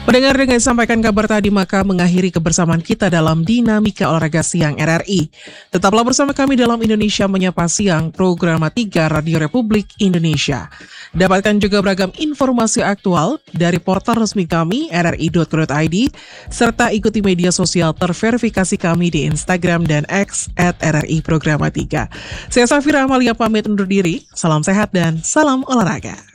Pendengar dengan sampaikan kabar tadi maka mengakhiri kebersamaan kita dalam Dinamika Olahraga Siang RRI. Tetaplah bersama kami dalam Indonesia Menyapa Siang, program 3 Radio Republik Indonesia. Dapatkan juga beragam informasi aktual dari portal resmi kami rri.co.id, serta ikuti media sosial terverifikasi kami di Instagram dan X @RRI Programa 3. Saya Safira Amalia pamit undur diri, salam sehat dan salam olahraga.